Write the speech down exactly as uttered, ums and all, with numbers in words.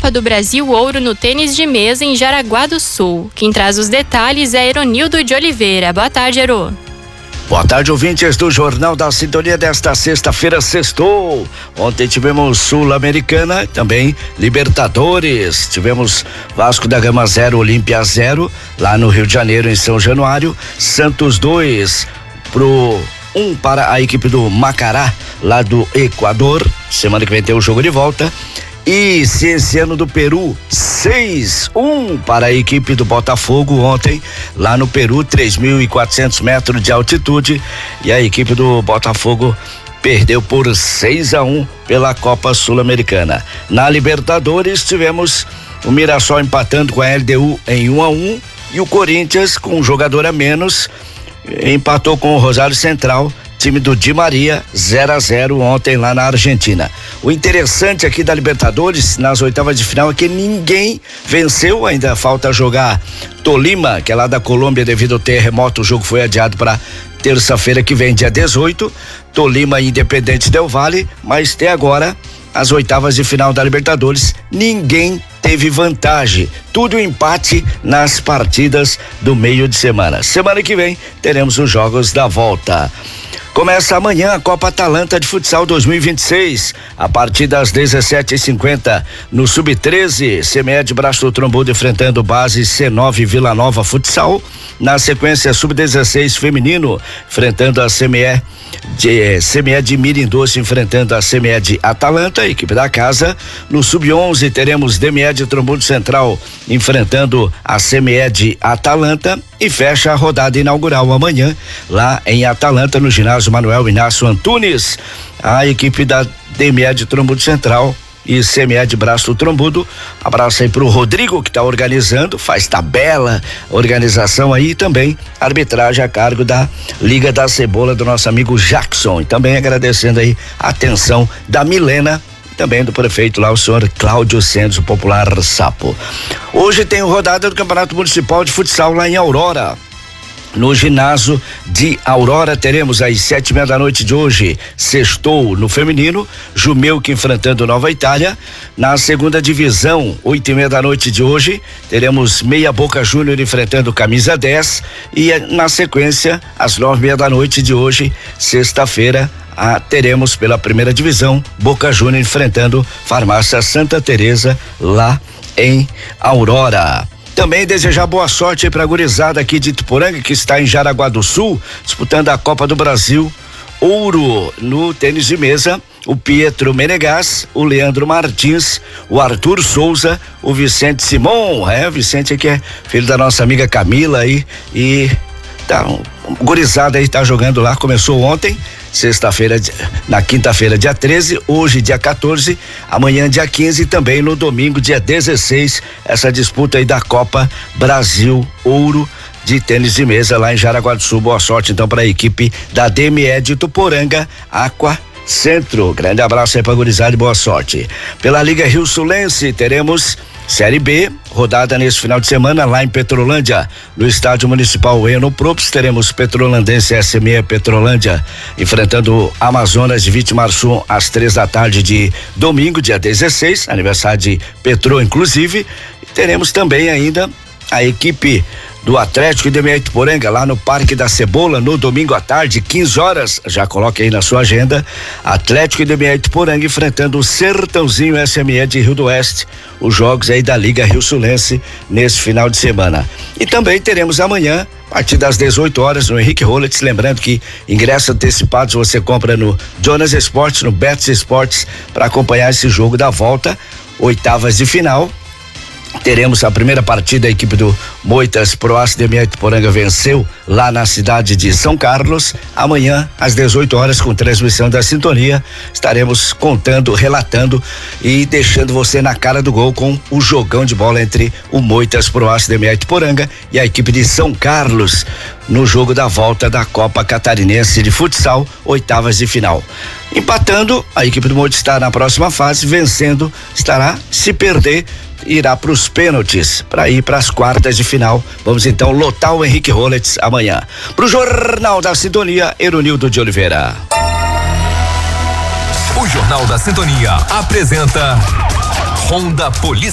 Copa do Brasil Ouro no tênis de mesa em Jaraguá do Sul. Quem traz os detalhes é Eronildo de Oliveira. Boa tarde, Ero. Boa tarde, ouvintes do Jornal da Sintonia desta sexta-feira, sextou. Ontem tivemos Sul-Americana, também Libertadores. Tivemos Vasco da Gama zero, Olímpia zero, lá no Rio de Janeiro, em São Januário. Santos dois pro um para a equipe do Macará, lá do Equador. Semana que vem tem o jogo de volta. E Cienciano do Peru, seis um para a equipe do Botafogo ontem, lá no Peru, três mil e quatrocentos metros de altitude, e a equipe do Botafogo perdeu por seis a um pela Copa Sul-Americana. Na Libertadores tivemos o Mirassol empatando com a L D U em um a um e o Corinthians, com um jogador a menos, empatou com o Rosário Central, time do Di Maria, zero a zero ontem lá na Argentina. O interessante aqui da Libertadores, nas oitavas de final, é que ninguém venceu, ainda falta jogar Tolima, que é lá da Colômbia, devido ao terremoto. O jogo foi adiado para terça-feira que vem, dia dezoito. Tolima e Independente Del Valle, mas até agora, as oitavas de final da Libertadores, ninguém teve vantagem, tudo empate nas partidas do meio de semana. Semana que vem teremos os jogos da volta. Começa amanhã a Copa Atalanta de Futsal dois mil e vinte e seis, a partir das dezessete e cinquenta, no sub treze, C M E de Braço do Trombudo enfrentando Base C nove Vila Nova Futsal. Na sequência, sub dezesseis feminino enfrentando a C M E de C M E de Mirindoce enfrentando a C M E de Atalanta, equipe da casa. No sub onze teremos D M E de Trombudo Central enfrentando a C M E de Atalanta, e fecha a rodada inaugural amanhã lá em Atalanta, no ginásio Manuel Inácio Antunes, a equipe da D M E de Trombudo Central e C M E de Braço do Trombudo. Abraço aí pro Rodrigo, que tá organizando, faz tabela, organização aí, também arbitragem a cargo da Liga da Cebola do nosso amigo Jackson, e também agradecendo aí a atenção da Milena, também do prefeito lá, o senhor Cláudio Sendes, o popular Sapo. Hoje tem rodada do Campeonato Municipal de Futsal lá em Aurora. No ginásio de Aurora teremos às sete e meia da noite de hoje, sextou no feminino, Jumeuca enfrentando Nova Itália. Na segunda divisão, oito e meia da noite de hoje, teremos Meia Boca Júnior enfrentando Camisa dez, e na sequência, às nove e meia da noite de hoje, sexta-feira, Ah, teremos pela primeira divisão Boca Júnior enfrentando Farmácia Santa Teresa lá em Aurora. Também desejar boa sorte para a gurizada aqui de Ituporanga, que está em Jaraguá do Sul, disputando a Copa do Brasil Ouro no tênis de mesa. O Pietro Menegas, o Leandro Martins, o Arthur Souza, o Vicente Simon, é, o Vicente que é filho da nossa amiga Camila aí, e tá, um, gurizada aí tá jogando lá, começou ontem, sexta-feira, na quinta-feira, dia treze, hoje, dia quatorze, amanhã, dia quinze, e também no domingo, dia dezesseis, essa disputa aí da Copa Brasil Ouro de tênis de mesa lá em Jaraguá do Sul. Boa sorte então para a equipe da D M E de Tuporanga, Aqua Centro. Grande abraço aí pra gurizada e boa sorte. Pela Liga Rio Sulense, teremos Série B, rodada nesse final de semana lá em Petrolândia, no estádio municipal Eno Props. Teremos Petrolandense S M E Petrolândia enfrentando Amazonas de Vitimarçum às três da tarde de domingo, dia dezesseis, aniversário de Petro, inclusive. E teremos também ainda a equipe do Atlético e D M E Ituporanga lá no Parque da Cebola no domingo à tarde, quinze horas, já coloque aí na sua agenda, Atlético e D M E Ituporanga enfrentando o Sertãozinho S M E de Rio do Oeste, os jogos aí da Liga Rio Sulense nesse final de semana. E também teremos amanhã, a partir das dezoito horas, no Henrique Rollets, lembrando que ingressos antecipados você compra no Jonas Esportes, no Betis Esportes, para acompanhar esse jogo da volta, oitavas de final. Teremos a primeira partida, a equipe do Moitas Proace D M E Ituporanga venceu lá na cidade de São Carlos. Amanhã, às dezoito horas, com transmissão da Sintonia, estaremos contando, relatando e deixando você na cara do gol com o jogão de bola entre o Moitas Proace D M E Ituporanga e a equipe de São Carlos no jogo da volta da Copa Catarinense de Futsal, oitavas de final. Empatando, a equipe do Moitas está na próxima fase, vencendo, estará, se perder, irá para os pênaltis para ir para as quartas de final. Vamos então lotar o Henrique Rollets amanhã. Para o Jornal da Sintonia, Eronildo de Oliveira. O Jornal da Sintonia apresenta Ronda Polícia.